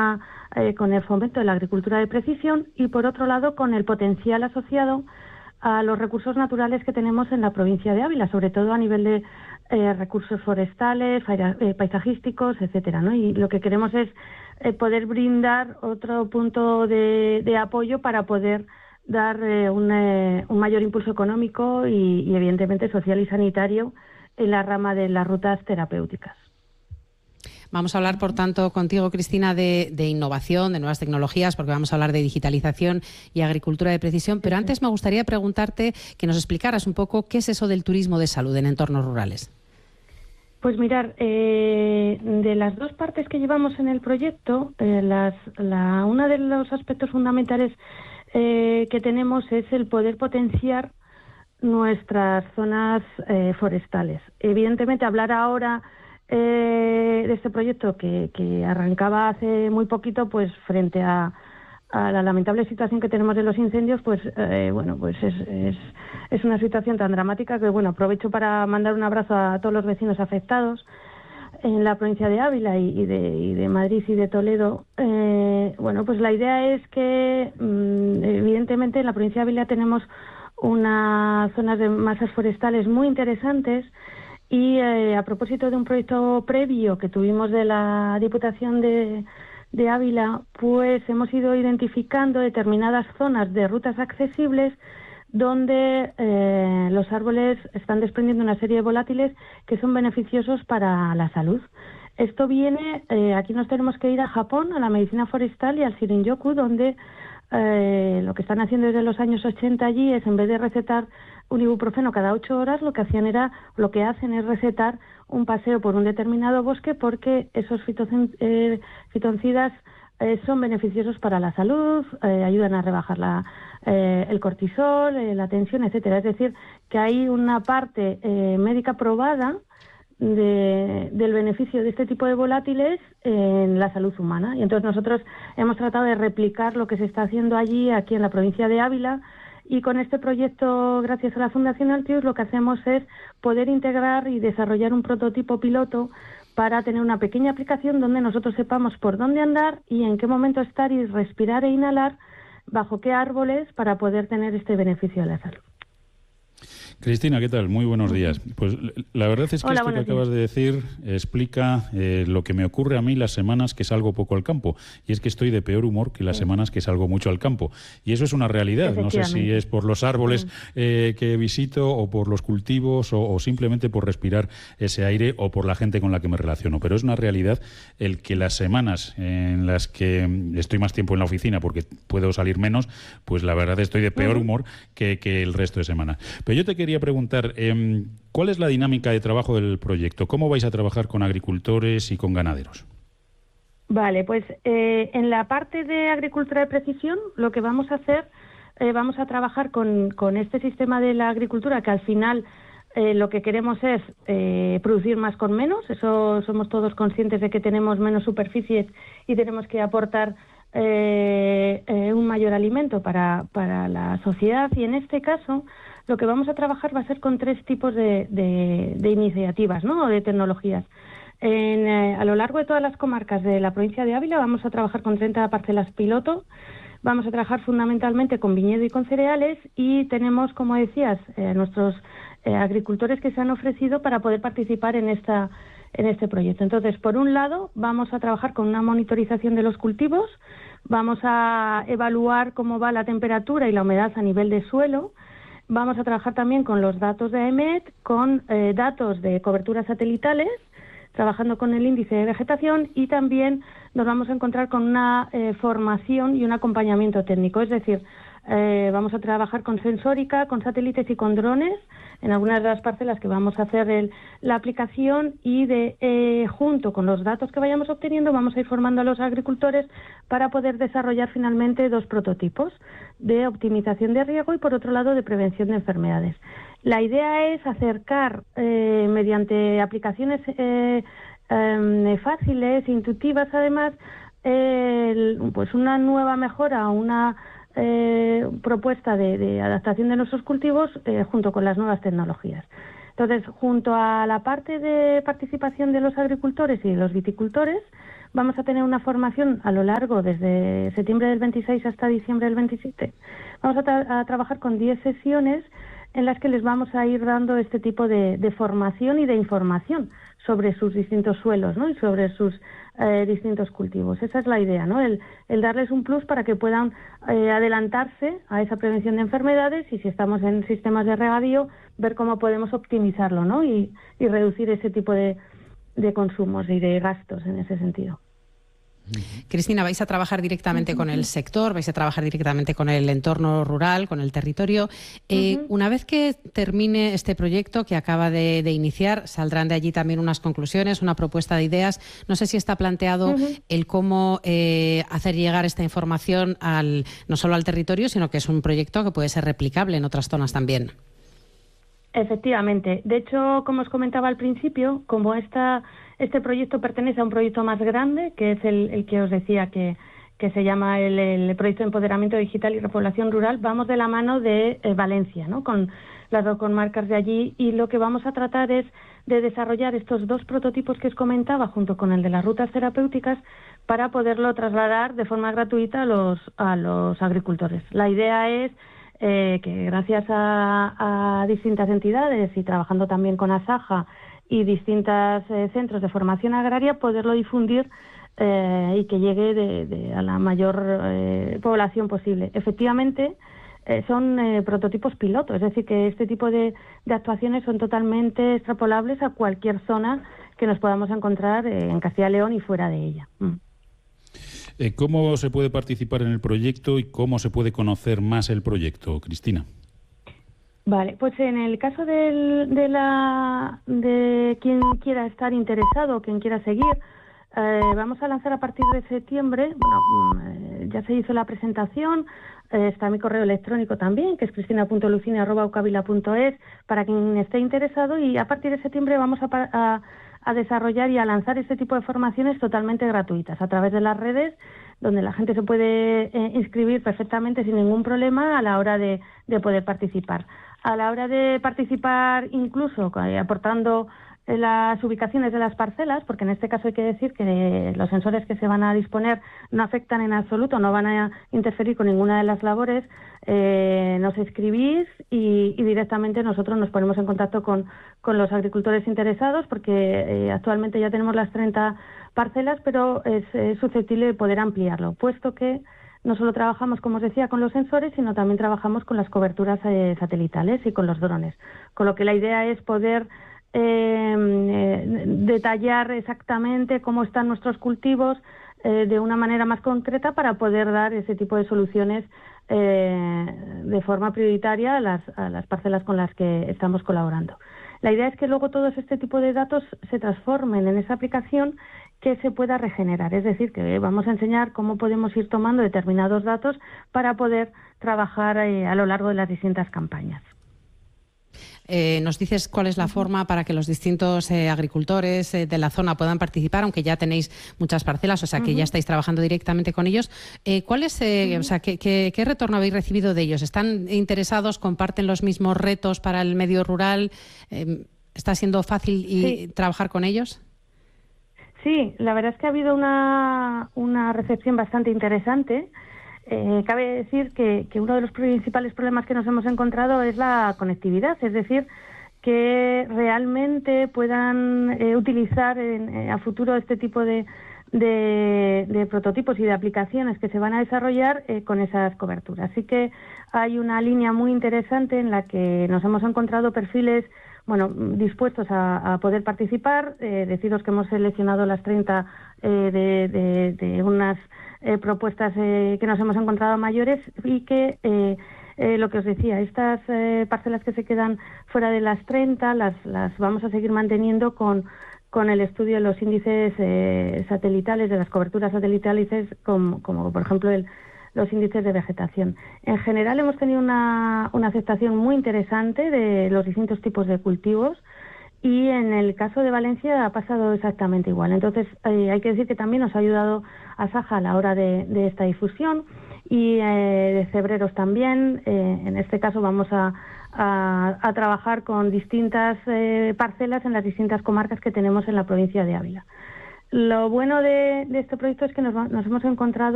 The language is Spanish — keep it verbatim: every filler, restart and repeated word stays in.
una eh, con el fomento de la agricultura de precisión y, por otro lado, con el potencial asociado a los recursos naturales que tenemos en la provincia de Ávila, sobre todo a nivel de eh, recursos forestales, eh, paisajísticos, etcétera, ¿no? Y lo que queremos es eh, poder brindar otro punto de, de apoyo para poder dar eh, un, eh, un mayor impulso económico y, y, evidentemente, social y sanitario en la rama de las rutas terapéuticas. Vamos a hablar, por tanto, contigo, Cristina, de, de innovación, de nuevas tecnologías, porque vamos a hablar de digitalización y agricultura de precisión. Pero antes me gustaría preguntarte que nos explicaras un poco qué es eso del turismo de salud en entornos rurales. Pues mirar, eh, de las dos partes que llevamos en el proyecto, eh, las, la, uno de los aspectos fundamentales eh, que tenemos es el poder potenciar nuestras zonas eh, forestales. Evidentemente, hablar ahora Eh, de este proyecto que, que arrancaba hace muy poquito, pues frente a, a la lamentable situación que tenemos de los incendios, pues eh, bueno, pues es, es, es una situación tan dramática que, bueno, aprovecho para mandar un abrazo a todos los vecinos afectados en la provincia de Ávila y, y, de, y de Madrid y de Toledo. Eh, bueno, pues la idea es que, mmm, evidentemente, en la provincia de Ávila tenemos unas zonas de masas forestales muy interesantes. Y eh, a propósito de un proyecto previo que tuvimos de la Diputación de, de Ávila, pues hemos ido identificando determinadas zonas de rutas accesibles donde eh, los árboles están desprendiendo una serie de volátiles que son beneficiosos para la salud. Esto viene, eh, aquí nos tenemos que ir a Japón, a la medicina forestal y al Shirin-yoku, donde eh, lo que están haciendo desde los años ochenta allí es, en vez de recetar un ibuprofeno cada ocho horas, lo que hacían era, lo que hacen es recetar un paseo por un determinado bosque, porque esos fitocen, eh, fitoncidas eh, son beneficiosos para la salud, eh, ayudan a rebajar la, eh, el cortisol, eh, la tensión, etcétera. Es decir, que hay una parte eh, médica probada de, del beneficio de este tipo de volátiles en la salud humana. Y entonces nosotros hemos tratado de replicar lo que se está haciendo allí, aquí en la provincia de Ávila. Y con este proyecto, gracias a la Fundación Altius, lo que hacemos es poder integrar y desarrollar un prototipo piloto para tener una pequeña aplicación donde nosotros sepamos por dónde andar y en qué momento estar y respirar e inhalar bajo qué árboles para poder tener este beneficio de la salud. Cristina, ¿qué tal? Muy buenos días. Pues la verdad es que Hola, esto que acabas días. de decir explica eh, lo que me ocurre a mí las semanas que salgo poco al campo. Y es que estoy de peor humor que las sí. semanas que salgo mucho al campo. Y eso es una realidad. No sé si es por los árboles sí. eh, que visito o por los cultivos o, o simplemente por respirar ese aire o por la gente con la que me relaciono. Pero es una realidad el que las semanas en las que estoy más tiempo en la oficina porque puedo salir menos, pues la verdad estoy de peor humor que, que el resto de semana. Pero yo te quería Quería preguntar, eh, ¿cuál es la dinámica de trabajo del proyecto? ¿Cómo vais a trabajar con agricultores y con ganaderos? Vale, pues eh, en la parte de agricultura de precisión, lo que vamos a hacer, eh, vamos a trabajar con, con este sistema de la agricultura, que al final eh, lo que queremos es eh, producir más con menos. Eso somos todos conscientes de que tenemos menos superficies y tenemos que aportar eh, eh, un mayor alimento para, para la sociedad. Y en este caso, lo que vamos a trabajar va a ser con tres tipos de, de, de iniciativas, ¿no?, o de tecnologías. En, eh, a lo largo de todas las comarcas de la provincia de Ávila vamos a trabajar con treinta parcelas piloto, vamos a trabajar fundamentalmente con viñedo y con cereales, y tenemos, como decías, eh, nuestros eh, agricultores que se han ofrecido para poder participar en esta en este proyecto. Entonces, por un lado, vamos a trabajar con una monitorización de los cultivos, vamos a evaluar cómo va la temperatura y la humedad a nivel de suelo. Vamos a trabajar también con los datos de A E M E T, con eh, datos de coberturas satelitales, trabajando con el índice de vegetación, y también nos vamos a encontrar con una eh, formación y un acompañamiento técnico. Es decir, eh, vamos a trabajar con sensórica, con satélites y con drones en algunas de las parcelas que vamos a hacer el, la aplicación, y de eh, junto con los datos que vayamos obteniendo vamos a ir formando a los agricultores para poder desarrollar finalmente dos prototipos de optimización de riego y, por otro lado, de prevención de enfermedades. La idea es acercar eh, mediante aplicaciones eh, eh, fáciles, intuitivas además, eh, pues una nueva mejora, una Eh, propuesta de, de adaptación de nuestros cultivos eh, junto con las nuevas tecnologías. Entonces, junto a la parte de participación de los agricultores y de los viticultores, vamos a tener una formación a lo largo, desde septiembre del veintiséis hasta diciembre del veintisiete. Vamos a, tra a trabajar con diez sesiones en las que les vamos a ir dando este tipo de, de formación y de información sobre sus distintos suelos, ¿no? Y sobre sus eh, distintos cultivos. Esa es la idea, ¿no? El, el darles un plus para que puedan eh, adelantarse a esa prevención de enfermedades y, si estamos en sistemas de regadío, ver cómo podemos optimizarlo, ¿no? Y, y reducir ese tipo de, de consumos y de gastos en ese sentido. Cristina, vais a trabajar directamente con el sector, vais a trabajar directamente con el entorno rural, con el territorio. Eh, uh-huh. Una vez que termine este proyecto que acaba de, de iniciar, saldrán de allí también unas conclusiones, una propuesta de ideas. No sé si está planteado uh-huh. el cómo eh, hacer llegar esta información al, no solo al territorio, sino que es un proyecto que puede ser replicable en otras zonas también. Efectivamente. De hecho, como os comentaba al principio, como esta, este proyecto pertenece a un proyecto más grande, que es el, el que os decía que, que se llama el, el Proyecto de Empoderamiento Digital y Repoblación Rural, vamos de la mano de eh, Valencia, ¿no? Con las dos comarcas de allí, y lo que vamos a tratar es de desarrollar estos dos prototipos que os comentaba, junto con el de las rutas terapéuticas, para poderlo trasladar de forma gratuita a los, a los agricultores. La idea es Eh, que gracias a, a distintas entidades y trabajando también con Asaja y distintos eh, centros de formación agraria, poderlo difundir eh, y que llegue de, de a la mayor eh, población posible. Efectivamente, eh, son eh, prototipos piloto, es decir, que este tipo de, de actuaciones son totalmente extrapolables a cualquier zona que nos podamos encontrar eh, en Castilla y León y fuera de ella. Mm. ¿Cómo se puede participar en el proyecto y cómo se puede conocer más el proyecto, Cristina? Vale, pues en el caso del, de, la, de quien quiera estar interesado, quien quiera seguir, eh, vamos a lanzar a partir de septiembre, bueno, eh, ya se hizo la presentación, eh, está mi correo electrónico también, que es cristina punto lucini arroba ucavila punto es, para quien esté interesado, y a partir de septiembre vamos a... a a desarrollar y a lanzar este tipo de formaciones totalmente gratuitas a través de las redes, donde la gente se puede eh, inscribir perfectamente sin ningún problema a la hora de, de poder participar. A la hora de participar, incluso eh, aportando eh, las ubicaciones de las parcelas, porque en este caso hay que decir que los sensores que se van a disponer no afectan en absoluto, no van a interferir con ninguna de las labores. Eh, nos escribís y, y directamente nosotros nos ponemos en contacto con, con los agricultores interesados, porque eh, actualmente ya tenemos las treinta parcelas, pero es, es susceptible de poder ampliarlo, puesto que no solo trabajamos, como os decía, con los sensores, sino también trabajamos con las coberturas eh, satelitales y con los drones, con lo que la idea es poder eh, eh, detallar exactamente cómo están nuestros cultivos eh, de una manera más concreta, para poder dar ese tipo de soluciones Eh, de forma prioritaria a las, a las parcelas con las que estamos colaborando. La idea es que luego todos este tipo de datos se transformen en esa aplicación que se pueda regenerar, es decir, que vamos a enseñar cómo podemos ir tomando determinados datos para poder trabajar eh, a lo largo de las distintas campañas. Eh, nos dices cuál es la forma para que los distintos eh, agricultores eh, de la zona puedan participar, aunque ya tenéis muchas parcelas, o sea que uh-huh. ya estáis trabajando directamente con ellos. Eh, ¿cuál es, eh, uh-huh. o sea, ¿qué, qué, qué retorno habéis recibido de ellos? ¿Están interesados? ¿Comparten los mismos retos para el medio rural? Eh, ¿Está siendo fácil y sí. trabajar con ellos? Sí, la verdad es que ha habido una, una recepción bastante interesante. Eh, cabe decir que, que uno de los principales problemas que nos hemos encontrado es la conectividad, es decir, que realmente puedan eh, utilizar en, eh, a futuro este tipo de, de, de prototipos y de aplicaciones que se van a desarrollar eh, con esas coberturas. Así que hay una línea muy interesante en la que nos hemos encontrado perfiles bueno, dispuestos a, a poder participar. Eh, deciros que hemos seleccionado las treinta eh, de, de, de unas eh, propuestas eh, que nos hemos encontrado mayores, y que, eh, eh, lo que os decía, estas eh, parcelas que se quedan fuera de las treinta las, las vamos a seguir manteniendo con, con el estudio de los índices eh, satelitales, de las coberturas satelitales, como, como por ejemplo el los índices de vegetación. En general hemos tenido una, una aceptación muy interesante de los distintos tipos de cultivos, y en el caso de Valencia ha pasado exactamente igual. Entonces eh, hay que decir que también nos ha ayudado Asaja a la hora de, de esta difusión, y eh, de cebreros también. Eh, en este caso vamos a, a, a trabajar con distintas eh, parcelas en las distintas comarcas que tenemos en la provincia de Ávila. lo bueno de, de este proyecto es que nos, nos hemos encontrado